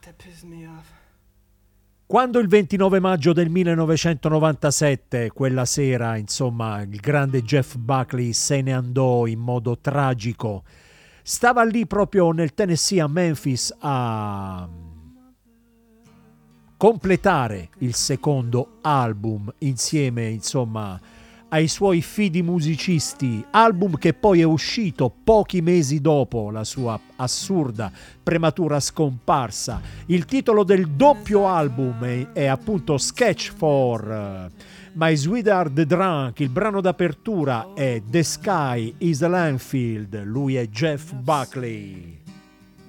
Quando il 29 maggio del 1997, quella sera, insomma, il grande Jeff Buckley se ne andò in modo tragico, stava lì proprio nel Tennessee a Memphis a completare il secondo album insieme, insomma, ai suoi fidi musicisti, album che poi è uscito pochi mesi dopo la sua assurda prematura scomparsa. Il titolo del doppio album è appunto Sketch for My Sweetheart the Drunk, il brano d'apertura è The Sky is a Landfill, lui è Jeff Buckley.